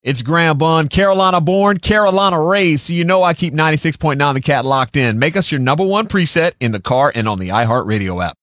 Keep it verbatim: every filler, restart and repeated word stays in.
It's Graham Bunn, Carolina born, Carolina raised, so you know I keep ninety-six point nine The Cat locked in. Make us your number one preset in the car and on the iHeartRadio app.